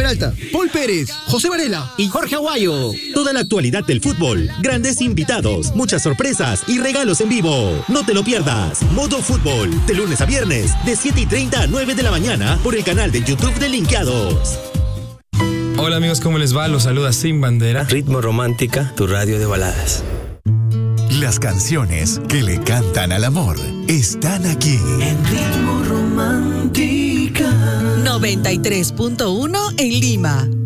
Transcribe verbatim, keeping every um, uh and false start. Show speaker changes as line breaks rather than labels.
Peralta, Paul Pérez, José Varela y Jorge Aguayo.
Toda la actualidad del fútbol, grandes invitados, muchas sorpresas y regalos en vivo. No te lo pierdas. Modo Fútbol, de lunes a viernes, de siete y treinta a nueve de la mañana, por el canal de YouTube de Linkeados.
Hola amigos, ¿cómo les va? Los saluda Sin Bandera.
Ritmo Romántica, tu radio de baladas.
Las canciones que le cantan al amor están aquí.
En Ritmo Romántica.
noventa y tres punto uno en Lima.